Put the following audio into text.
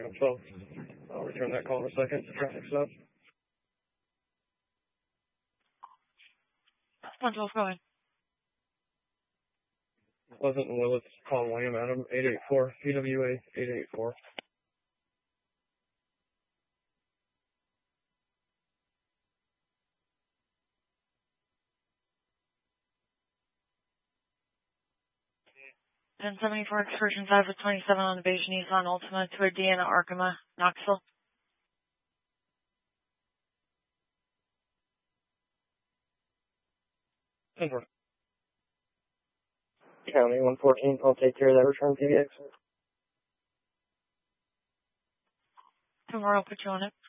Item 12. I'll return that call in a second. Traffic stop. 112 going. Pleasant and Willits, call William Adam, 884, PWA 884. Ten 74 excursion 5 with 27 on the beige Nissan Altima to a Deanna Arkema, Knoxville. County 114, I'll take care of that return PBX. Tomorrow I'll put you on it.